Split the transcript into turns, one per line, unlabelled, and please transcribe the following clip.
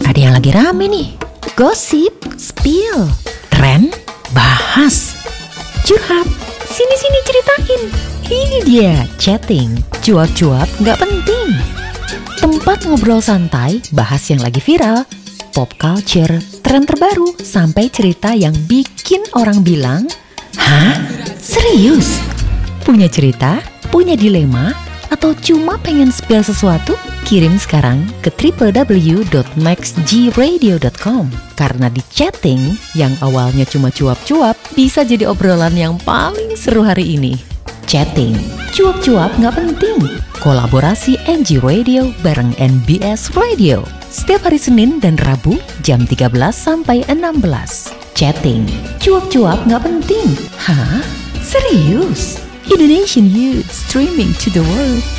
Ada yang lagi rame nih. Gosip, spill, tren, bahas, curhat, sini-sini ceritain. Ini dia chatting, cuap-cuap gak penting. Tempat ngobrol santai, bahas yang lagi viral, pop culture, tren terbaru, sampai cerita yang bikin orang bilang, "Hah? Serius?" Punya cerita? Punya dilema? Atau cuma pengen spill sesuatu? Kirim sekarang ke www.maxgradio.com. Karena di chatting yang awalnya cuma cuap-cuap bisa jadi obrolan yang paling seru hari ini. Chatting, cuap-cuap gak penting. Kolaborasi NG Radio bareng NBS Radio. Setiap hari Senin dan Rabu jam 13 sampai 16. Chatting, cuap-cuap gak penting. Hah? Serius? Indonesian Youth streaming to the world.